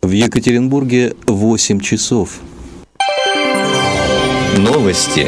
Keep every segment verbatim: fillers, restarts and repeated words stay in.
В Екатеринбурге восемь часов. Новости.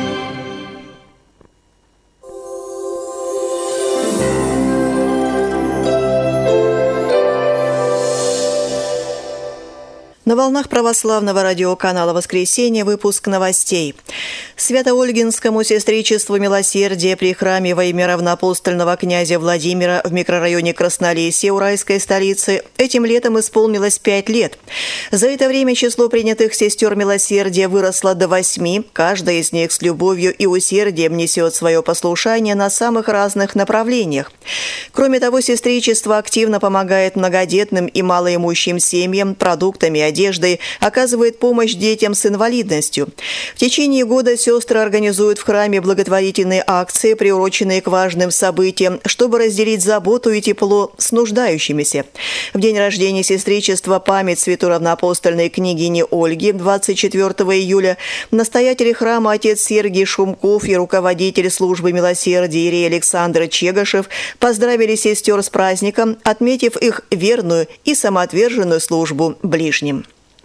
На волнах православного радиоканала «Воскресенье» выпуск новостей. Свято-Ольгинскому сестричеству милосердия при храме во имя равноапостольного князя Владимира в микрорайоне Краснолесье уральской столицы этим летом исполнилось пять лет. За это время число принятых сестер милосердия выросло до восьми. Каждая из них с любовью и усердием несет свое послушание на самых разных направлениях. Кроме того, сестричество активно помогает многодетным и малоимущим семьям продуктами, одеждой, одеждой, оказывает помощь детям с инвалидностью. В течение года сестры организуют в храме благотворительные акции, приуроченные к важным событиям, чтобы разделить заботу и тепло с нуждающимися. В день рождения сестричества память святой равноапостольной княгини Ольги двадцать четвёртого июля настоятель храма отец Сергий Шумков и руководитель службы милосердия иерей Александр Чегошев поздравили сестер с праздником, отметив их верную и самоотверженную службу ближним.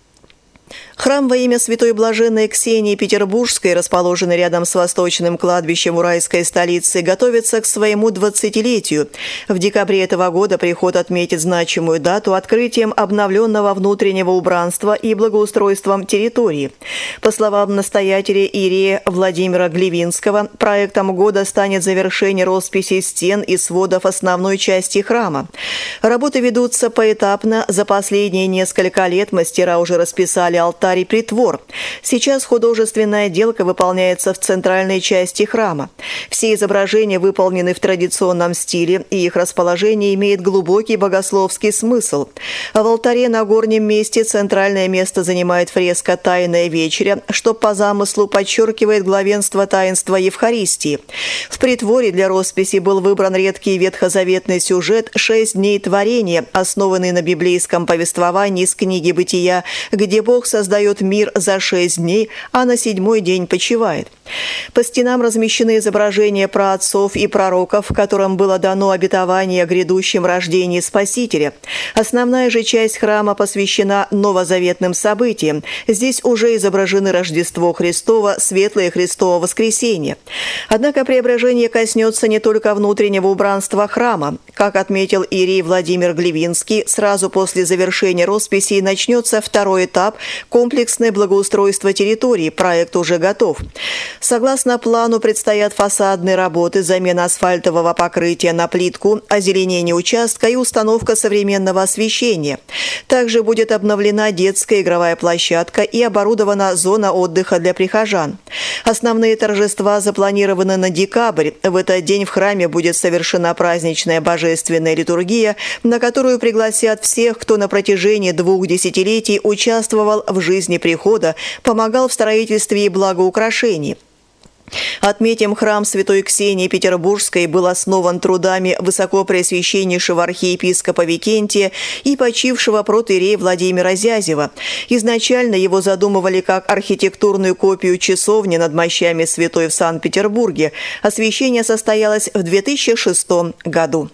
Храм во имя святой блаженной Ксении Петербургской, расположенный рядом с восточным кладбищем уральской столицы, готовится к своему двадцатилетию. В декабре этого года приход отметит значимую дату открытием обновленного внутреннего убранства и благоустройством территории. По словам настоятеля иерея Владимира Глевинского, проектом года станет завершение росписи стен и сводов основной части храма. Работы ведутся поэтапно. За последние несколько лет мастера уже расписали алтарь и притвор. Сейчас художественная отделка выполняется в центральной части храма. Все изображения выполнены в традиционном стиле, и их расположение имеет глубокий богословский смысл. В алтаре на горнем месте центральное место занимает фреска «Тайная вечеря», что по замыслу подчеркивает главенство таинства Евхаристии. В притворе для росписи был выбран редкий ветхозаветный сюжет «Шесть дней творения», основанный на библейском повествовании из книги «Бытия», где Бог создает мир за шесть дней, а на седьмой день почивает. По стенам размещены изображения праотцов и пророков, которым было дано обетование о грядущем рождении Спасителя. Основная же часть храма посвящена новозаветным событиям. Здесь уже изображены Рождество Христово, Светлое Христово воскресенье. Однако преображение коснется не только внутреннего убранства храма. Как отметил иерей Владимир Глевинский, сразу после завершения росписи начнется второй этап – комплексное благоустройство территории. Проект уже готов. Согласно плану предстоят фасадные работы, замена асфальтового покрытия на плитку, озеленение участка и установка современного освещения. Также будет обновлена детская игровая площадка и оборудована зона отдыха для прихожан. Основные торжества запланированы на декабрь. В этот день в храме будет совершена праздничная божественная литургия, на которую пригласят всех, кто на протяжении двух десятилетий участвовал в жизни прихода, помогал в строительстве и благоукрашении. Отметим, храм святой Ксении Петербургской был основан трудами высокопреосвященнейшего архиепископа Викентия и почившего протоиерея Владимира Зязева. Изначально его задумывали как архитектурную копию часовни над мощами святой в Санкт-Петербурге. Освящение состоялось в две тысячи шестом году.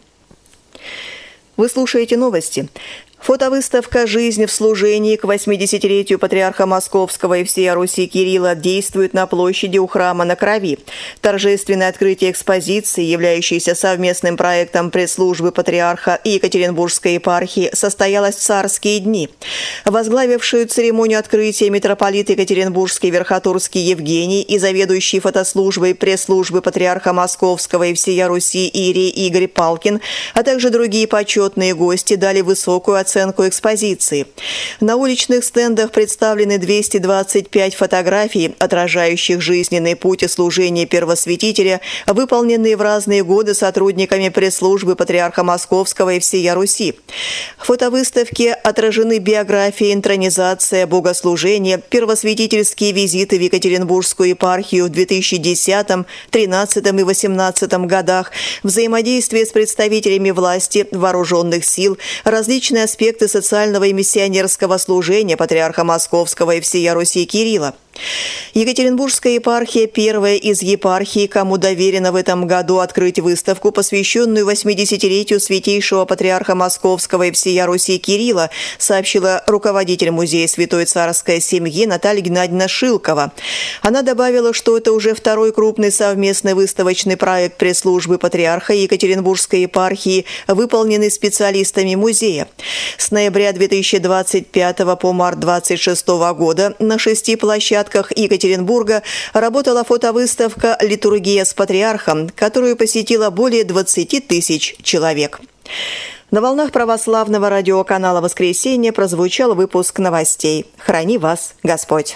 Вы слушаете новости. Фотовыставка «Жизнь в служении» к восьмидесятилетию патриарха Московского и всея Руси Кирилла действует на площади у храма на Крови. Торжественное открытие экспозиции, являющейся совместным проектом пресс-службы патриарха и Екатеринбургской епархии, состоялось в царские дни. Возглавившую церемонию открытия митрополит Екатеринбургский Верхотурский Евгений и заведующий фотослужбой пресс-службы патриарха Московского и всея Руси иерей Игорь Палкин, а также другие почетные гости дали высокую оценку оценку экспозиции. На уличных стендах представлены двести двадцать пять фотографий, отражающих жизненный путь и служение первосвятителя, выполненные в разные годы сотрудниками пресс-службы патриарха Московского и всея Руси. В фотовыставке отражены биография, интронизация, богослужение, первосвятительские визиты в Екатеринбургскую епархию в две тысячи десятом, тринадцатом и восемнадцатом годах, взаимодействие с представителями власти, вооруженных сил, различные аспекты социального и миссионерского служения патриарха Московского и всея Руси Кирилла. Екатеринбургская епархия – первая из епархий, кому доверено в этом году открыть выставку, посвященную восьмидесятилетию святейшего патриарха Московского и всея Руси Кирилла, сообщила руководитель музея Святой Царской семьи Наталья Геннадьевна Шилкова. Она добавила, что это уже второй крупный совместный выставочный проект пресс-службы патриарха и Екатеринбургской епархии, выполненный специалистами музея. С ноября две тысячи двадцать пятого по март две тысячи двадцать шестого года на шести площадках Екатеринбурга работала фотовыставка «Литургия с патриархом», которую посетило более двадцати тысяч человек. На волнах православного радиоканала «Воскресенье» прозвучал выпуск новостей. Храни вас Господь!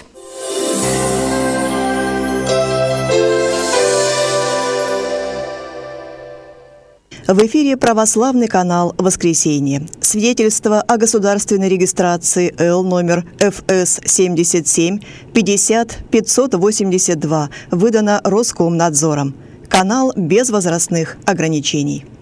В эфире православный канал «Воскресенье». Свидетельство о государственной регистрации Л номер Эф Эс семьдесят семь пятьдесят пятьсот восемьдесят два выдано Роскомнадзором. Канал без возрастных ограничений.